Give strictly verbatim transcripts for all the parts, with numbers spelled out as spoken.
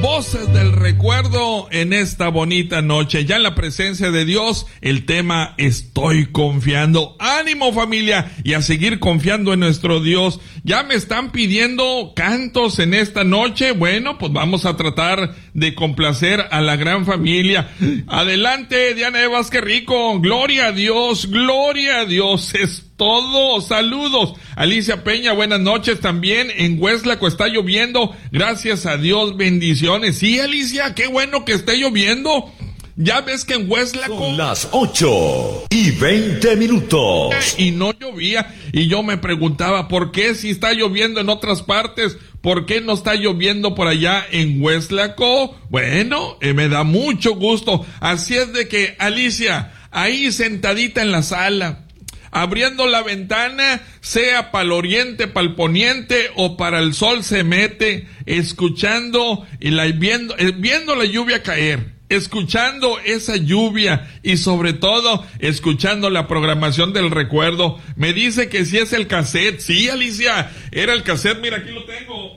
Voces del recuerdo en esta bonita noche, ya en la presencia de Dios, el tema Estoy confiando. ¡Ánimo, familia! Y a seguir confiando en nuestro Dios. Ya me están pidiendo cantos en esta noche. Bueno, pues vamos a tratar de complacer a la gran familia. Adelante, Diana Evas, qué rico. Gloria a Dios, gloria a Dios. Es todo. Saludos. Alicia Peña, buenas noches también. En Hueslaco está lloviendo. Gracias a Dios, bendiciones. Sí, Alicia, qué bueno que esté lloviendo. Ya ves que en Hueslaco son las ocho y veinte minutos. Y no llovía. Y yo me preguntaba, ¿por qué si está lloviendo en otras partes? ¿Por qué no está lloviendo por allá en Hueslaco? Bueno, eh, me da mucho gusto. Así es de que, Alicia, ahí sentadita en la sala, abriendo la ventana, sea para el oriente, para el poniente o para el sol se mete, escuchando y la, viendo, viendo la lluvia caer, escuchando esa lluvia y sobre todo escuchando la programación del recuerdo. Me dice que sí es el cassette. Sí, Alicia, era el cassette, mira, aquí lo tengo,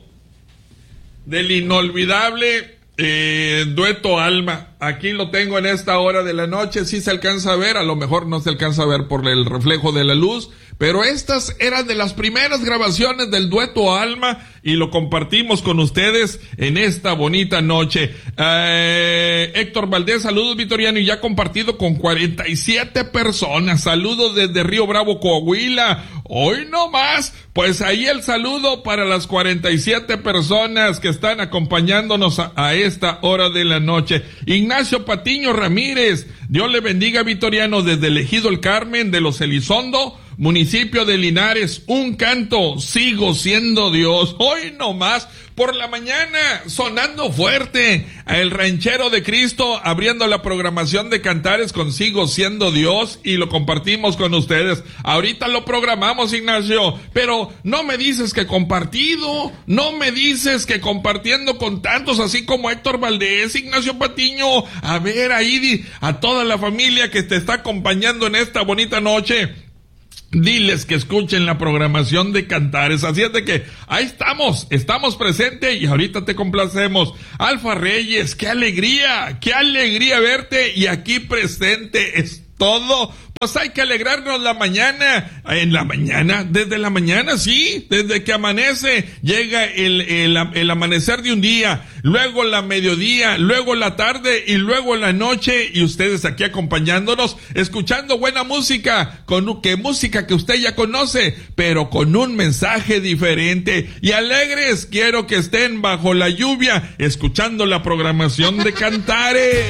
del inolvidable eh, dueto Alma. Aquí lo tengo en esta hora de la noche. Sí se alcanza a ver, a lo mejor no se alcanza a ver por el reflejo de la luz, pero estas eran de las primeras grabaciones del dueto Alma y lo compartimos con ustedes en esta bonita noche. Eh, Héctor Valdés, saludos, Vitoriano, y ya compartido con cuarenta y siete personas. Saludos desde Río Bravo, Coahuila. Hoy no más. Pues ahí el saludo para las cuarenta y siete personas que están acompañándonos a, a esta hora de la noche. Ignacio Patiño Ramírez, Dios le bendiga, Vitoriano, desde el Ejido El Carmen de los Elizondo, municipio de Linares. Un canto, Sigo siendo Dios. Hoy no más, por la mañana, sonando fuerte, el Ranchero de Cristo, abriendo la programación de Cantares con Sigo siendo Dios, y lo compartimos con ustedes. Ahorita lo programamos, Ignacio, pero no me dices que compartido, no me dices que compartiendo con tantos así como Héctor Valdés, Ignacio Patiño. A ver, ahí a toda la familia que te está acompañando en esta bonita noche, diles que escuchen la programación de Cantares. Así es de que ahí estamos, estamos presentes y ahorita te complacemos. Alfa Reyes, qué alegría, qué alegría verte y aquí presente. Es todo. Pues hay que alegrarnos la mañana, en la mañana, desde la mañana, sí, desde que amanece, llega el, el, el amanecer de un día, luego la mediodía, luego la tarde y luego la noche, y ustedes aquí acompañándonos, escuchando buena música, con que música que usted ya conoce, pero con un mensaje diferente, y alegres, quiero que estén bajo la lluvia, escuchando la programación de Cantares.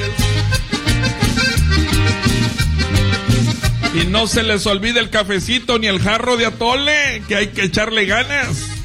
Y no se les olvide el cafecito ni el jarro de atole, que hay que echarle ganas.